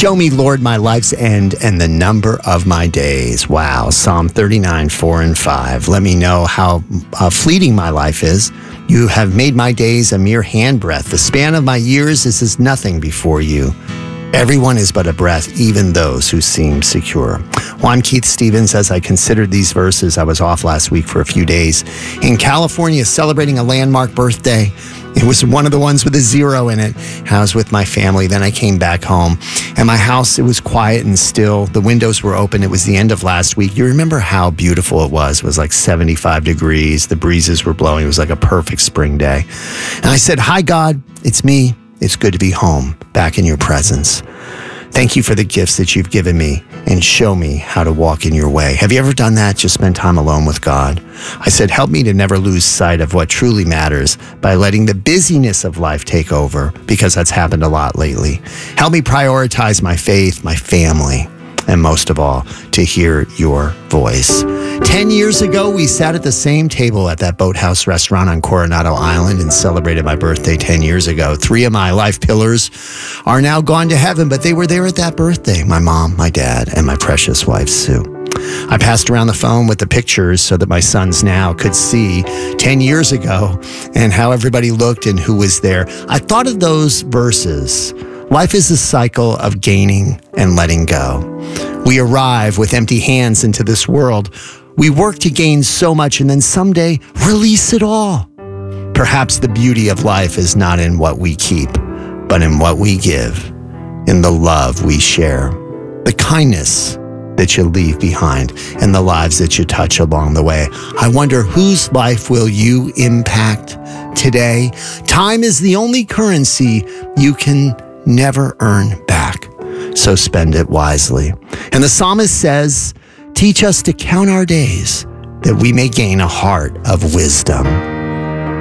Show me, Lord, my life's end and the number of my days. Wow. Psalm 39, 4 and 5. Let me know how fleeting my life is. You have made my days a mere handbreadth. The span of my years is as nothing before you. Everyone is but a breath, even those who seem secure. Well, I'm Keith Stevens. As I considered these verses, I was off last week for a few days in California celebrating a landmark birthday. It was one of the ones with a 0 in it. I was with my family. Then I came back home. And my house, it was quiet and still. The windows were open. It was the end of last week. You remember how beautiful it was. It was like 75 degrees. The breezes were blowing. It was like a perfect spring day. And I said, "Hi, God. It's me. It's good to be home, back in your presence. Thank you for the gifts that you've given me and show me how to walk in your way." Have you ever done that? Just spend time alone with God? I said, help me to never lose sight of what truly matters by letting the busyness of life take over, because that's happened a lot lately. Help me prioritize my faith, my family, and most of all, to hear your voice. 10 years ago, we sat at the same table at that Boathouse restaurant on Coronado Island and celebrated my birthday 10 years ago. 3 of my life pillars are now gone to heaven, but they were there at that birthday: my mom, my dad, and my precious wife, Sue. I passed around the phone with the pictures so that my sons now could see 10 years ago and how everybody looked and who was there. I thought of those verses. Life is a cycle of gaining and letting go. We arrive with empty hands into this world. We work to gain so much and then someday release it all. Perhaps the beauty of life is not in what we keep, but in what we give, in the love we share, the kindness that you leave behind, and the lives that you touch along the way. I wonder, whose life will you impact today? Time is the only currency you can never earn back, so spend it wisely. And the psalmist says, teach us to count our days that we may gain a heart of wisdom.